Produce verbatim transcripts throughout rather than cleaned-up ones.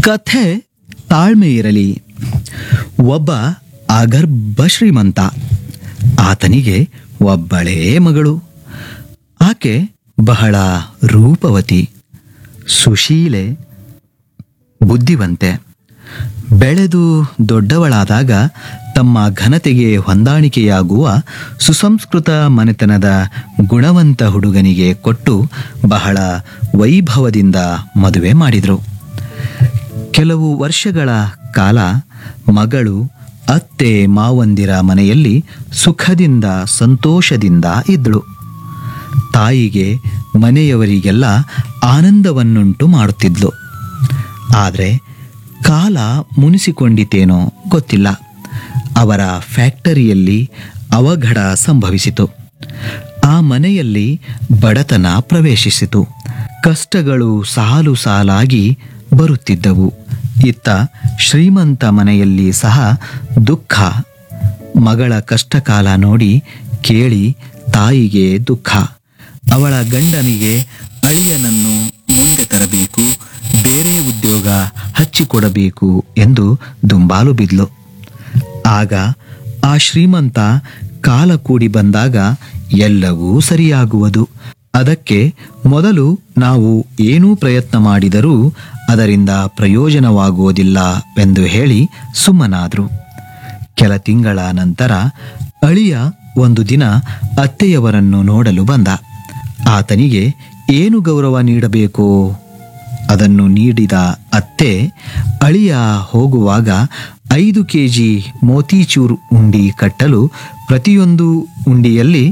ಕಥೆ ತಾಳ್ಮೆ ಇರಲಿ. ಒಬ್ಬ ಅಗರ್ಭ ಶ್ರೀಮಂತ. ಆತನಿಗೆ ಒಬ್ಬಳೇ ಮಗಳು. ಆಕೆ ಬಹಳ ರೂಪವತಿ, ಸುಶೀಲೆ, ಬುದ್ಧಿವಂತೆ. ಬೆಳೆದು ದೊಡ್ಡವಳಾದಾಗ ತಮ್ಮ ಘನತೆಗೆ ಹೊಂದಾಣಿಕೆಯಾಗುವ ಸುಸಂಸ್ಕೃತ ಮನೆತನದ ಗುಣವಂತ ಹುಡುಗನಿಗೆ ಕೊಟ್ಟು ಬಹಳ ವೈಭವದಿಂದ ಮದುವೆ ಮಾಡಿದರು. ಕೆಲವು ವರ್ಷಗಳ ಕಾಲ ಮಗಳು ಅತ್ತೆ ಮಾವಂದಿರ ಮನೆಯಲ್ಲಿ ಸುಖದಿಂದ ಸಂತೋಷದಿಂದ ಇದ್ದಳು. ತಾಯಿಗೆ ಮನೆಯವರಿಗೆಲ್ಲ ಆನಂದವನ್ನುಂಟು ಮಾಡುತ್ತಿದ್ಲು. ಆದರೆ ಕಾಲ ಮುನಿಸಿಕೊಂಡಿತೇನೋ ಗೊತ್ತಿಲ್ಲ, ಅವರ ಫ್ಯಾಕ್ಟರಿಯಲ್ಲಿ ಅವಘಡ ಸಂಭವಿಸಿತು. ಆ ಮನೆಯಲ್ಲಿ ಬಡತನ ಪ್ರವೇಶಿಸಿತು. ಕಷ್ಟಗಳು ಸಾಲು ಸಾಲಾಗಿ ಬರುತ್ತಿದ್ದವು. ಇತ್ತ ಶ್ರೀಮಂತ ಮನೆಯಲ್ಲಿ ಸಹ ದುಃಖ. ಮಗಳ ಕಷ್ಟಕಾಲ ನೋಡಿ ಕೇಳಿ ತಾಯಿಗೆ ದುಃಖ. ಅವಳ ಗಂಡನಿಗೆ ಅಳಿಯನನ್ನು ಮುಂದೆ ತರಬೇಕು, ಬೇರೆ ಉದ್ಯೋಗ ಹಚ್ಚಿಕೊಡಬೇಕು ಎಂದು ದುಂಬಾಲು ಬಿದ್ಲು. ಆಗ ಆ ಶ್ರೀಮಂತ ಕಾಲ ಕೂಡಿ ಬಂದಾಗ ಎಲ್ಲವೂ ಸರಿಯಾಗುವುದು, ಅದಕ್ಕೆ ಮೊದಲು ನಾವು ಏನೂ ಪ್ರಯತ್ನ ಮಾಡಿದರೂ ಅದರಿಂದ ಪ್ರಯೋಜನವಾಗುವುದಿಲ್ಲವೆಂದು ಹೇಳಿ ಸುಮ್ಮನಾದರು. ಕೆಲ ತಿಂಗಳ ನಂತರ ಅಳಿಯ ಒಂದು ದಿನ ಅತ್ತೆಯವರನ್ನು ನೋಡಲು ಬಂದ. ಆತನಿಗೆ ಏನು ಗೌರವ ನೀಡಬೇಕೋ ಅದನ್ನು ನೀಡಿದ ಅತ್ತೆ ಅಳಿಯ ಹೋಗುವಾಗ ಐದು ಕೆ ಜಿ ಮೋತಿಚೂರ್ ಉಂಡಿ ಕಟ್ಟಲು ಪ್ರತಿಯೊಂದು ಉಂಡಿಯಲ್ಲಿ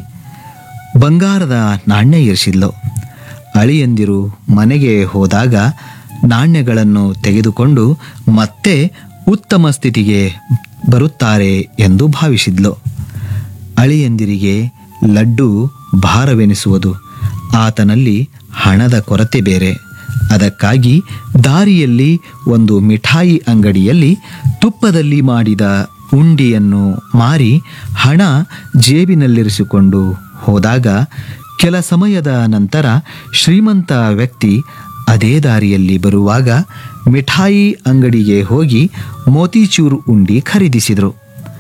ಬಂಗಾರದ ನಾಣ್ಯ ಇರಿಸಿದ್ಲು. ಅಳಿಯಂದಿರು ಮನೆಗೆ ಹೋದಾಗ ನಾಣ್ಯಗಳನ್ನು ತೆಗೆದುಕೊಂಡು ಮತ್ತೆ ಉತ್ತಮ ಸ್ಥಿತಿಗೆ ಬರುತ್ತಾರೆ ಎಂದು ಭಾವಿಸಿದ್ಲು. ಅಳಿಯಂದಿರಿಗೆ ಲಡ್ಡು ಭಾರವೆನಿಸುವುದು, ಆತನಲ್ಲಿ ಹಣದ ಕೊರತೆ ಬೇರೆ. ಅದಕ್ಕಾಗಿ ದಾರಿಯಲ್ಲಿ ಒಂದು ಮಿಠಾಯಿ ಅಂಗಡಿಯಲ್ಲಿ ತುಪ್ಪದಲ್ಲಿ ಮಾಡಿದ ಉಂಡಿಯನ್ನು ಮಾರಿ ಹಣ ಜೇಬಿನಲ್ಲಿರಿಸಿಕೊಂಡು ಹೋದಾಗ ಕೆಲ ಸಮಯದ ನಂತರ ಶ್ರೀಮಂತ ವ್ಯಕ್ತಿ ಅದೇ ದಾರಿಯಲ್ಲಿ ಬರುವಾಗ ಮಿಠಾಯಿ ಅಂಗಡಿಗೆ ಹೋಗಿ ಮೋತಿಚೂರ್ ಉಂಡಿ ಖರೀದಿಸಿದರು.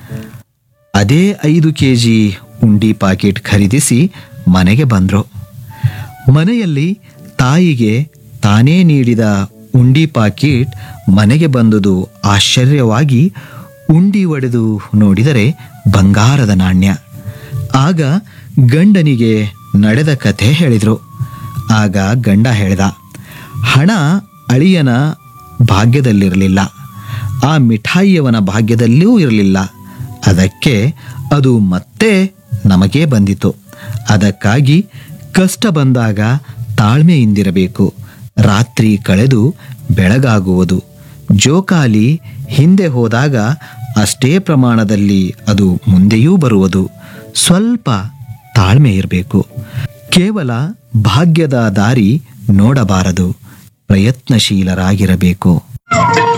ಅದೇ ಐದು ಕೆ ಜಿ ಉಂಡಿ ಪಾಕೆಟ್ ಖರೀದಿಸಿ ಮನೆಗೆ ಬಂದರು. ಮನೆಯಲ್ಲಿ ತಾಯಿಗೆ ತಾನೇ ನೀಡಿದ ಉಂಡಿ ಪಾಕೆಟ್ ಮನೆಗೆ ಬಂದುದು ಆಶ್ಚರ್ಯವಾಗಿ ಉಂಡಿ ಒಡೆದು ನೋಡಿದರೆ ಬಂಗಾರದ ನಾಣ್ಯ. ಆಗ ಗಂಡನಿಗೆ ನಡೆದ ಕಥೆ ಹೇಳಿದರು. ಆಗ ಗಂಡ ಹೇಳ್ದ, ಹಣ ಅಳಿಯನ ಭಾಗ್ಯದಲ್ಲಿರಲಿಲ್ಲ, ಆ ಮಿಠಾಯಿಯವನ ಭಾಗ್ಯದಲ್ಲಿಯೂ ಇರಲಿಲ್ಲ, ಅದಕ್ಕೆ ಅದು ಮತ್ತೆ ನಮಗೇ ಬಂದಿತು. ಅದಕ್ಕಾಗಿ ಕಷ್ಟ ಬಂದಾಗ ತಾಳ್ಮೆಯಿಂದಿರಬೇಕು. ರಾತ್ರಿ ಕಳೆದು ಬೆಳಗಾಗುವುದು. ಜೋಕಾಲಿ ಹಿಂದೆ ಹೋದಾಗ ಅಷ್ಟೇ ಪ್ರಮಾಣದಲ್ಲಿ ಅದು ಮುಂದೆಯೂ ಬರುವುದು. ಸ್ವಲ್ಪ ತಾಳ್ಮೆ ಇರಬೇಕು. ಕೇವಲ ಭಾಗ್ಯದ ದಾರಿ ನೋಡಬಾರದು, ಪ್ರಯತ್ನಶೀಲರಾಗಿರಬೇಕು.